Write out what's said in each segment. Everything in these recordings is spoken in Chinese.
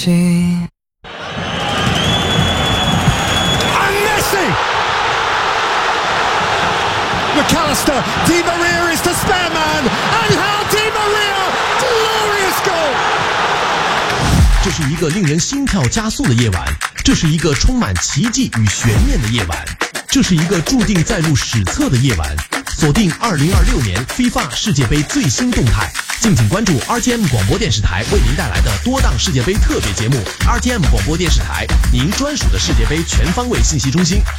McAllister, Di Maria is the spare man, and how Di Maria, glorious goal! 这是一个令人心跳加速的夜晚，这是一个充满奇迹与悬念的夜晚，这是一个注定载入史册的夜晚。锁定2026年 FIFA 世界杯最新动态，敬请关注 RTM 广播电视台为您带来的多档世界杯特别节目。RTM 广播电视台，您专属的世界杯全方位信息中心。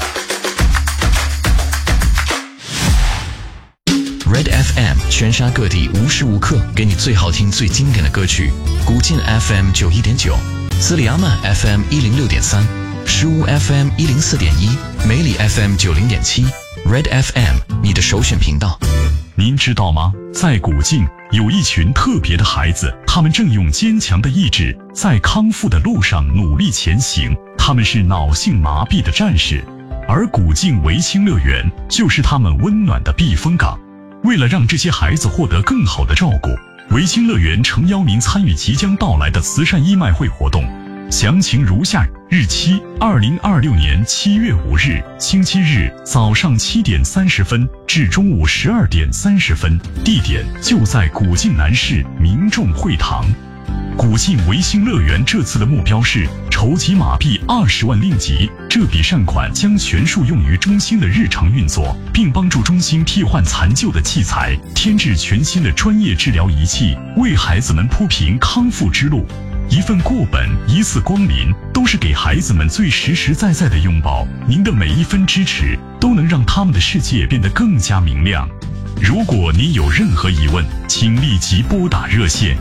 Red FM 全沙各地无时无刻给你最好听最经典的歌曲。古晋 FM 91.9，斯里阿曼 FM 106.3，石屋 FM 104.1，梅里 FM 90.7。Red FM 你的首选频道。 您知道吗？在古晋有一群特别的孩子，他们正用坚强的意志在康复的路上努力前行。他们是脑性麻痹的战士，而古晋维清乐园就是他们温暖的避风港。为了让这些孩子获得更好的照顾，维清乐园诚邀您参与即将到来的慈善义卖会活动，详情如下：日期2026年7月5日星期日早上7点30分至中午12点30分，地点就在古晋南市民众会堂。古晋维新乐园这次的目标是筹集马币20万令吉，这笔善款将全数用于中心的日常运作，并帮助中心替换残旧的器材，添置全新的专业治疗仪器，为孩子们铺平康复之路。一份过本，一次光临，都是给孩子们最实实在在的拥抱。您的每一分支持，都能让他们的世界变得更加明亮。如果您有任何疑问，请立即拨打热线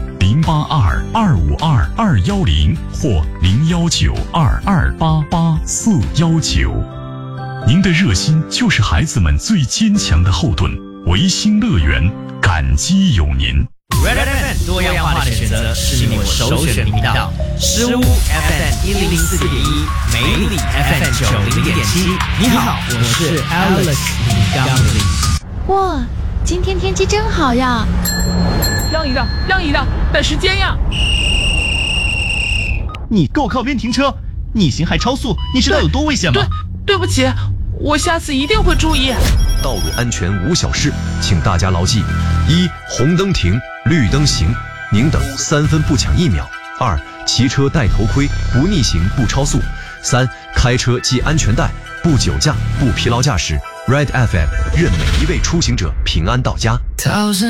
082-252-210或019-2288-419。您的热心就是孩子们最坚强的后盾。维新乐园，感激有您。 Red FM 多样化的选择是你我首选频道。石屋 FM 104.1，梅里 FM 90.7。你好，我是 Alex 李刚林。 哇，今天天气真好呀！ 让一让，让一让，等时间呀！ 你给我靠边停车！逆行还超速，你知道有多危险吗？ 对不起，我下次一定会注意。 道路安全无小事，请大家牢记：一、红灯停，绿灯行，宁等3分不抢1秒；二、骑车戴头盔，不逆行不超速；三、开车系安全带，不酒驾不疲劳驾驶。Red FM 愿每一位出行者平安到家。